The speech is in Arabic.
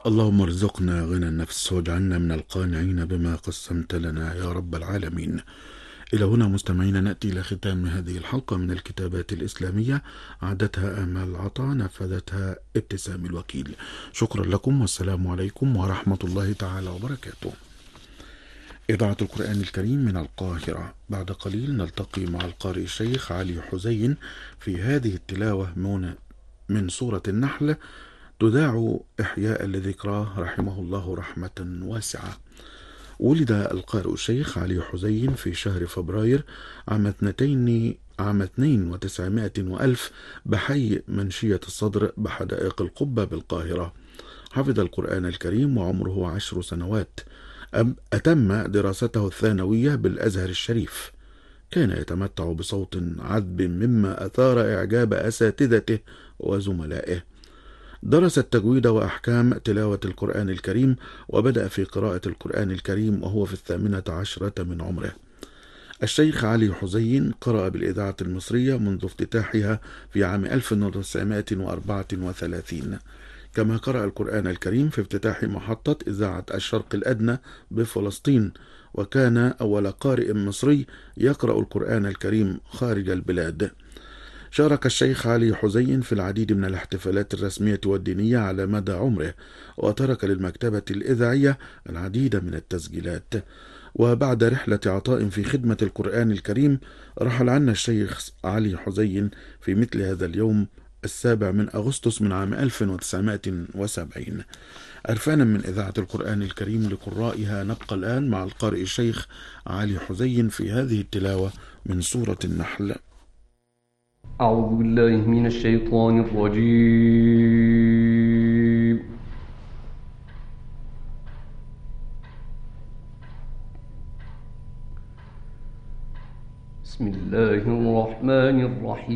اللهم ارزقنا غنى النفس واجعلنا من القانعين بما قسمت لنا يا رب العالمين. إلى هنا مستمعينا نأتي إلى ختام هذه الحلقة من الكتابات الإسلامية، عدتها آمال العطاء، نفذتها ابتسام الوكيل. شكرا لكم والسلام عليكم ورحمة الله تعالى وبركاته. إذاعة القرآن الكريم من القاهرة. بعد قليل نلتقي مع القارئ الشيخ علي حزين في هذه التلاوة من سورة النحل، تذاع إحياء لذكراه رحمه الله رحمة واسعة. ولد القارئ الشيخ علي حزين في شهر فبراير عام 9200 وألف بحي منشية الصدر بحدائق القبة بالقاهرة. حفظ القرآن الكريم وعمره 10 سنوات. أتم دراسته الثانوية بالأزهر الشريف. كان يتمتع بصوت عذب مما أثار إعجاب أساتذته وزملائه. درس التجويد وأحكام تلاوة القرآن الكريم، وبدأ في قراءة القرآن الكريم وهو في 18 من عمره. الشيخ علي حزين قرأ بالإذاعة المصرية منذ افتتاحها في عام 1934، كما قرأ القرآن الكريم في افتتاح محطة إذاعة الشرق الأدنى بفلسطين، وكان أول قارئ مصري يقرأ القرآن الكريم خارج البلاد. شارك الشيخ علي حزين في العديد من الاحتفالات الرسمية والدينية على مدى عمره، وترك للمكتبة الإذاعية العديد من التسجيلات. وبعد رحلة عطاء في خدمة القرآن الكريم، رحل عنا الشيخ علي حزين في مثل هذا اليوم 7 من أغسطس من عام 1970. عرفانا من إذاعة القرآن الكريم لقرائها، نبقى الآن مع القارئ الشيخ علي حزين في هذه التلاوة من سورة النحل. أعوذ بالله من الشيطان الرجيم. بسم الله الرحمن الرحيم.